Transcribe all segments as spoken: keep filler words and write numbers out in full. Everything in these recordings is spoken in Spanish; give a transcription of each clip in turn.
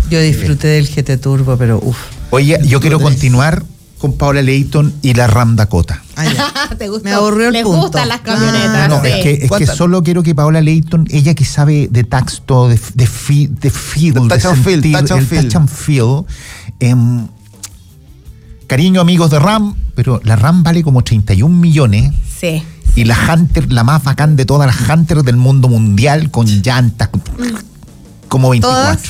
Yo disfruté del G T Turbo, pero uff. Oye, yo quiero continuar con Paola Leighton y la Ram Dakota. Ah, ya. ¿Te gustó? Me aburrió el Les punto. gustan las camionetas. Ah, No, sí. es que, es que ¿Cuántas? solo quiero que Paola Leighton, ella que sabe de tacto, de, de, fi, de feel, De de touch and feel, sentir, touch and el feel. touch and feel, em, cariño amigos de Ram, pero la Ram vale como treinta y un millones. Sí. Y la Hunter, la más bacán de todas las Hunter del mundo mundial, con llantas como veinticuatro.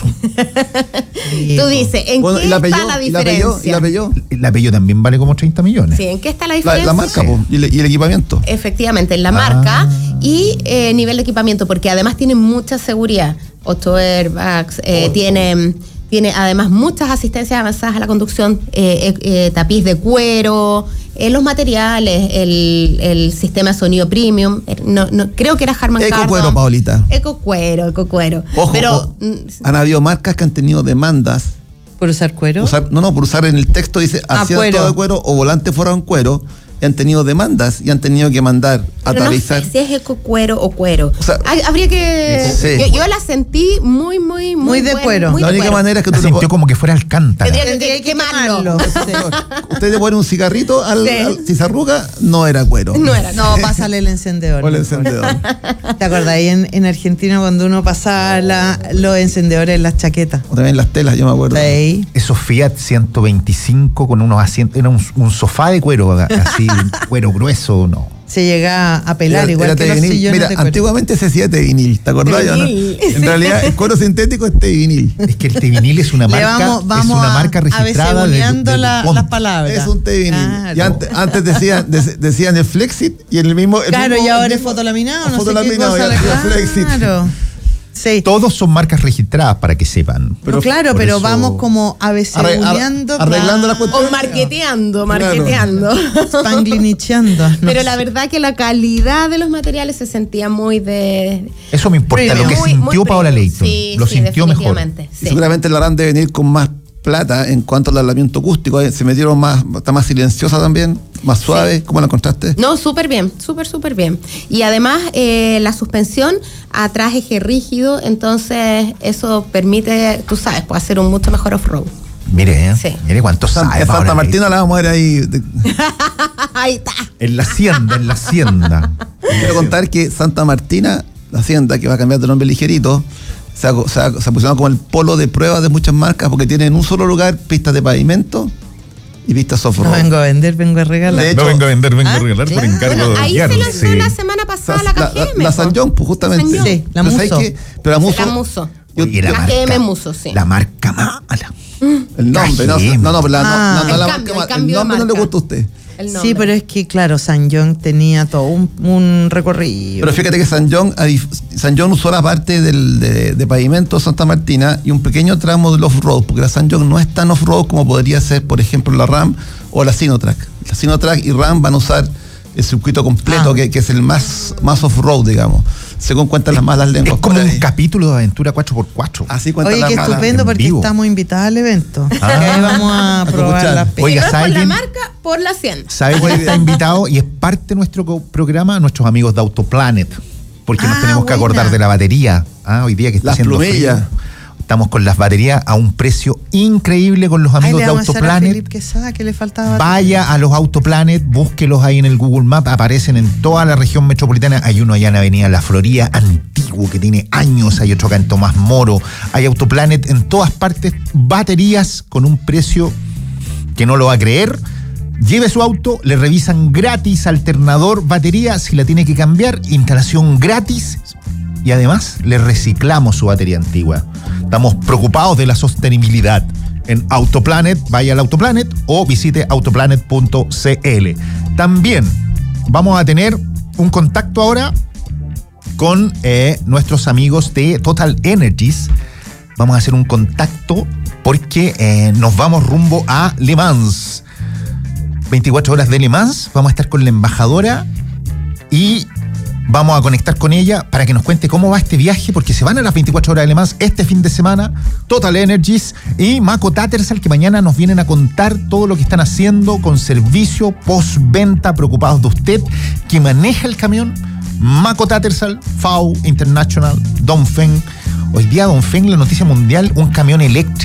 Tú dices, ¿en Bueno, qué y la está Peugeot, la y la Peugeot, y diferencia? la Peugeot. La Peugeot también vale como treinta millones. Sí, ¿en qué está la La, diferencia? la marca, Sí. po, y, el, y el equipamiento. Efectivamente, en la Ah. marca y eh, nivel de equipamiento, porque además tiene mucha seguridad. ocho airbags, eh, tiene, tiene además muchas asistencias avanzadas a la conducción, eh, eh, eh, tapiz de cuero, eh, los materiales, el, el sistema de sonido premium. eh, No, no, creo que era Harman Eco Kardon. cuero, Paolita. Eco cuero, eco cuero. Ojo, Pero ojo, mm, han habido marcas que han tenido demandas. ¿Por usar cuero? Usar, no, no, por usar en el texto dice Ah, asiento cuero. de cuero o volante forrado en cuero. Y han tenido demandas y han tenido que mandar a pero no tarizar. sé si es eco cuero o cuero. O sea, Hay- habría que. sí. Yo, yo la sentí muy, muy, muy. Muy de buena, cuero. muy La de única cuero. manera es que La tú le sintió po- como que fuera Alcántara. Tendría Tendría que que quemarlo. quemarlo. usted le pone un cigarrito al, Sí. al- si se arruga, no era cuero. No era. No, pásale el encendedor. O el mejor. encendedor. ¿Te acordás ahí en, en Argentina cuando uno pasaba la, los encendedores en las chaquetas? O también las telas, yo me acuerdo. Sí. Esos Fiat ciento veinticinco con unos asientos, era un, un sofá de cuero, así, cuero grueso, no. Se llega a pelar Era- igual era que de los vinil. sillones Mira, de cuero. antiguamente se hacía de vinil, ¿te acordás? De ¿no? vinil. En realidad, el cuero sintético es de vinil. Es que el Tevinil es una Le marca, vamos, vamos es una a- marca a registrada de, beseguleando de la- DuPont. las palabras. Es un té vinil. Claro. Y antes, antes decían, de- decían el Flexit y el mismo. el Claro, mismo- y ahora el es mismo- fotolaminado, no sé qué fotolaminado, cosa. y ahora es Flexit. Claro. Sí. Todos son marcas registradas para que sepan. No, claro, por pero eso- vamos como abeseguleando. Arre- arreglando la cuestión. O marqueteando, Claro. marqueteando. Spanglinicheando. no Pero sé. la verdad que la calidad de los materiales se sentía muy de. Eso me importa, Premium. lo que muy- sintió muy Paola premium. Leighton. Sí, lo sí, sintió mejor. definitivamente, Y sí. seguramente la RAM debe venir con más plata en cuanto al aislamiento acústico. ¿eh? Se metieron más, está más silenciosa también, más suave. ¿Cómo la encontraste? No, súper bien, súper, súper bien. Y además eh, la suspensión atrás eje rígido, entonces eso permite, tú sabes, pues, hacer un mucho mejor off-road. Mire, ¿eh? Sí. Mire cuánto San- sabe en Paola Santa Martina la vamos a ver ahí. De- Ahí está. Leighton. En la hacienda, en la hacienda. Quiero contar que Santa Martina, la hacienda que va a cambiar de nombre ligerito, se ha, se ha- se ha posicionado como el polo de pruebas de muchas marcas porque tiene en un solo lugar pistas de pavimento y pistas No off-road. vengo a vender, vengo a regalar. De hecho- No vengo a vender, vengo Ah, a regalar por claro. encargo Bueno, de ahí se Guillermo. lanzó Sí. la semana pasada la la, K G M. la San po. John, pues justamente. San John. Sí, la Pero ¿sabes Muso. qué? Pero la Muso, La Muso. Oye, La marca- G M Muso, sí. La marca mala. el nombre, no, K G M. no, no, pero la, Ah. no, no, El la cambio, marca, el cambio de el nombre no le marca. gusta a usted. El Sí, nombre. pero es que, claro, San John tenía todo un, un recorrido. Pero fíjate que San John, a dif- San John usó la parte del, de, de pavimento de Santa Martina y un pequeño tramo del off-road, porque la San John no es tan off-road como podría ser, por ejemplo, la Ram o la Sinotrack. La Sinotrack y Ram van a usar el circuito completo, Ah. que, que es el más, más off-road, digamos, según cuentan las malas lenguas. Es como por un ahí. capítulo de aventura cuatro por cuatro. Así cuentan Oye, las qué malas. estupendo, en porque vivo. estamos invitadas al evento. Ah. Que ahí vamos a A probar escuchar. las pe- Oiga, no es por ¿sabe la quién? marca, por la hacienda. ¿Sabe quién está invitado? Y es parte de nuestro co- programa, nuestros amigos de Autoplanet. Porque nos Ah, tenemos que acordar buena. de la batería. Ah, hoy día que está Las haciendo plumillas. frío. Estamos con las baterías a un precio increíble con los Ay, amigos le de vamos a hacer a Autoplanet. Felipe Quesada, que le faltaba. Vaya a los Autoplanet, búsquelos ahí en el Google Maps, aparecen en toda la región metropolitana. Hay uno allá en Avenida La Florida, antiguo, que tiene años, hay otro acá en Tomás Moro, hay Autoplanet en todas partes, baterías con un precio que no lo va a creer. Lleve su auto, le revisan gratis alternador, batería, si la tiene que cambiar, instalación gratis. Y además le reciclamos su batería antigua. Estamos preocupados de la sostenibilidad. En Autoplanet, vaya al Autoplanet o visite autoplanet punto c l. También vamos a tener un contacto ahora con eh, nuestros amigos de Total Energies. Vamos a hacer un contacto porque eh, nos vamos rumbo a Le Mans. veinticuatro horas de Le Mans. Vamos a estar con la embajadora y vamos a conectar con ella para que nos cuente cómo va este viaje, porque se van a las veinticuatro horas de Le Mans este fin de semana. Total Energies y Mako Tattersall, que mañana nos vienen a contar todo lo que están haciendo con servicio postventa, preocupados de usted que maneja el camión. Mako Tattersall, F A U International, Dongfeng. Hoy día Dongfeng, la noticia mundial, un camión eléctrico